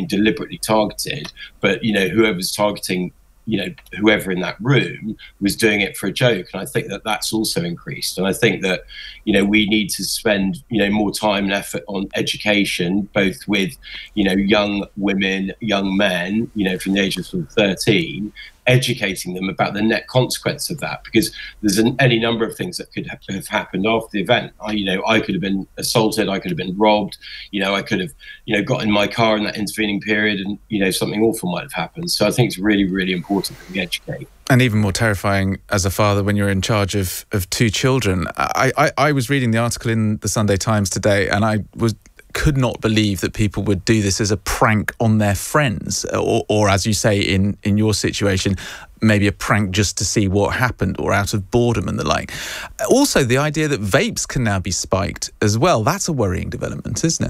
deliberately targeted, but, whoever's targeting, whoever in that room was doing it for a joke. And I think that that's also increased. And I think that, we need to spend, more time and effort on education, both with, young women, young men, from the age of sort of 13, educating them about the net consequence of that, because there's any number of things that could have happened after the event. I could have been assaulted, I could have been robbed, I could have, got in my car in that intervening period and, something awful might have happened. So I think it's really, really important that we educate. And even more terrifying as a father when you're in charge of two children. I was reading the article in the Sunday Times today, and I could not believe that people would do this as a prank on their friends, or as you say in your situation, maybe a prank just to see what happened, or out of boredom and the like. Also, the idea that vapes can now be spiked as well, that's a worrying development, isn't it?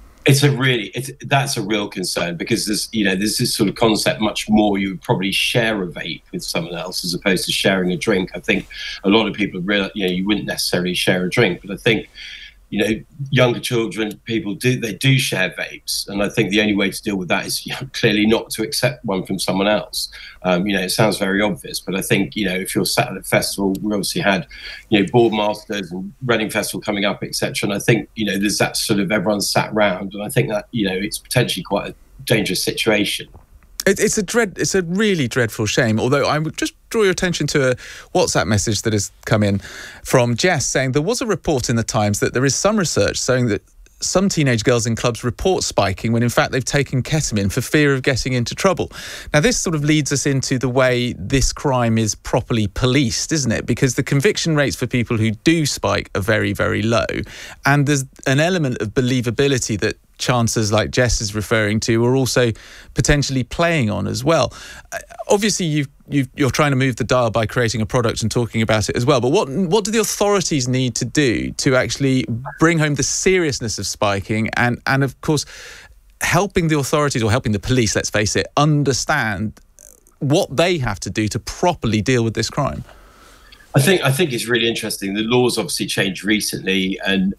That's a real concern, because there's this sort of concept much more. You would probably share a vape with someone else as opposed to sharing a drink. I think a lot of people realize, you wouldn't necessarily share a drink, but I think, younger children, people do share vapes. And I think the only way to deal with that is clearly not to accept one from someone else. It sounds very obvious, but I think, if you're sat at a festival, we obviously had, Boardmasters and Reading Festival coming up, etc. And I think, there's that sort of everyone's sat round. And I think that, it's potentially quite a dangerous situation. It's a really dreadful shame, although I would just draw your attention to a WhatsApp message that has come in from Jess saying there was a report in the Times that there is some research showing that some teenage girls in clubs report spiking when in fact they've taken ketamine for fear of getting into trouble. Now this sort of leads us into the way this crime is properly policed, isn't it? Because the conviction rates for people who do spike are very, very low, and there's an element of believability that chances like Jess is referring to are also potentially playing on as well. Obviously, you're trying to move the dial by creating a product and talking about it as well. But what do the authorities need to do to actually bring home the seriousness of spiking and of course, helping the authorities, or helping the police, let's face it, understand what they have to do to properly deal with this crime? I think it's really interesting. The laws obviously changed recently, and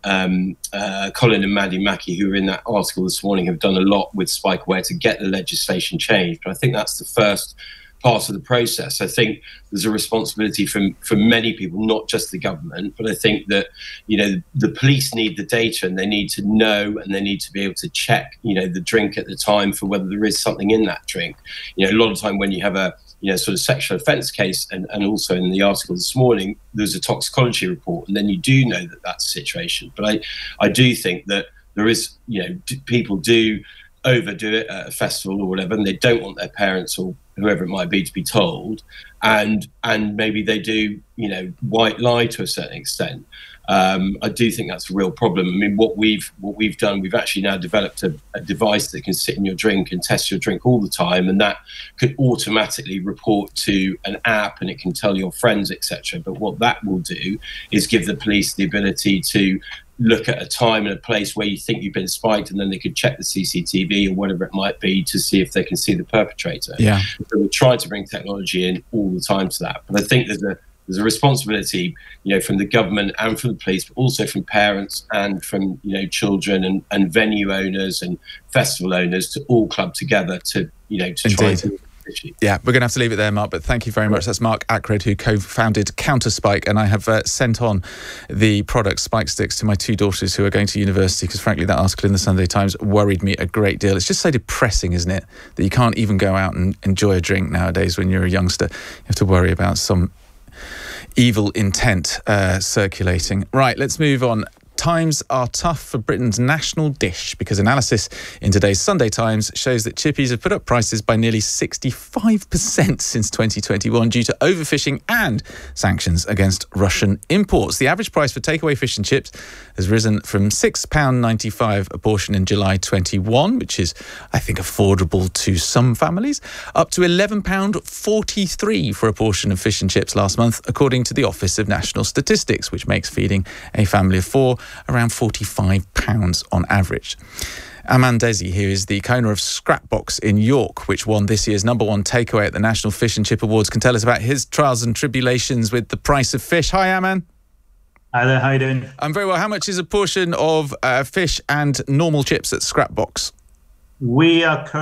Colin and Maddie Mackey, who were in that article this morning, have done a lot with SpikeAware to get the legislation changed. But I think that's the first part of the process. I think there's a responsibility from many people, not just the government, but I think that, the police need the data, and they need to know, and they need to be able to check, the drink at the time for whether there is something in that drink. A lot of time when you have a sort of sexual offence case, and also in the article this morning, there's a toxicology report, and then you do know that that's the situation. But I do think that there is, people do overdo it at a festival or whatever, and they don't want their parents or whoever it might be to be told, and maybe they do, white lie to a certain extent. I do think that's a real problem. I mean, what we've done, we've actually now developed a device that can sit in your drink and test your drink all the time, and that could automatically report to an app, and it can tell your friends, etc. But what that will do is give the police the ability to look at a time and a place where you think you've been spiked, and then they could check the CCTV or whatever it might be to see if they can see the perpetrator. Yeah. So we're trying to bring technology in all the time to that. But I think there's a responsibility, from the government and from the police, but also from parents and from, children and venue owners and festival owners to all club together to try and... Yeah, we're going to have to leave it there, Mark, but thank you very much. That's Mark Ackred, who co-founded Counterspike, and I have sent on the product Spike Sticks to my two daughters who are going to university, because frankly that article in the Sunday Times worried me a great deal. It's just so depressing, isn't it, that you can't even go out and enjoy a drink nowadays when you're a youngster. You have to worry about some evil intent circulating. Right, let's move on. Times are tough for Britain's national dish, because analysis in today's Sunday Times shows that chippies have put up prices by nearly 65% since 2021 due to overfishing and sanctions against Russian imports. The average price for takeaway fish and chips has risen from £6.95 a portion in July 21, which is, I think, affordable to some families, up to £11.43 for a portion of fish and chips last month, according to the Office of National Statistics, which makes feeding a family of four around £45 on average. Aman Desi, who is the owner of Scrapbox in York, which won this year's #1 takeaway at the National Fish and Chip Awards, can tell us about his trials and tribulations with the price of fish. Hi, Aman. Hi there, how are you doing? I'm very well. How much is a portion of fish and normal chips at Scrapbox? We are